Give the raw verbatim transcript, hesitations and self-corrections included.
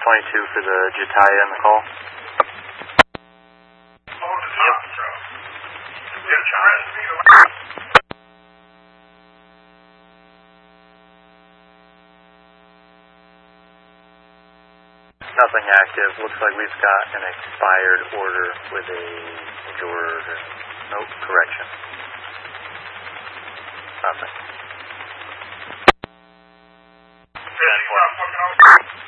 twenty-two for the Jataya in the call. Nothing active. Looks like we've got an expired order with a major. Nope, correction. Nothing.